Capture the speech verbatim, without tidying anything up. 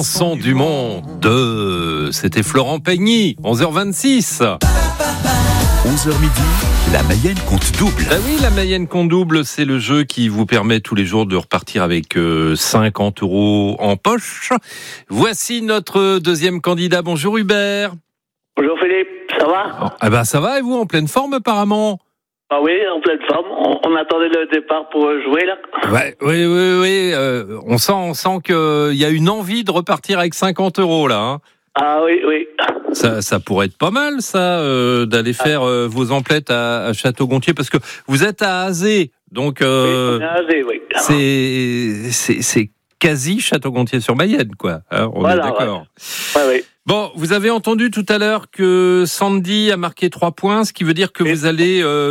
Son du monde, c'était Florent Pagny, onze heures vingt-six. onze heures midi, la Mayenne compte double. Ben oui, la Mayenne compte double, c'est le jeu qui vous permet tous les jours de repartir avec euh, cinquante euros en poche. Voici notre deuxième candidat. Bonjour Hubert. Bonjour Philippe, ça va? Oh, ah ben ça va et vous, en pleine forme apparemment? Ah oui, en pleine forme. On, on attendait le départ pour jouer là. Ouais, oui, oui, oui. Euh, on sent, on sent qu'il y a une envie de repartir avec cinquante euros là. Hein. Ah oui, oui. Ça, ça pourrait être pas mal, ça, euh, d'aller faire euh, vos emplettes à, à Château-Gontier, parce que vous êtes à Azé, donc euh, oui, on est à Azé, oui. c'est, c'est, c'est quasi Château-Gontier-sur-Mayenne, quoi. Hein, on voilà, est d'accord. Ouais. Ouais, oui. Bon, vous avez entendu tout à l'heure que Sandy a marqué trois points, ce qui veut dire que oui. vous allez euh,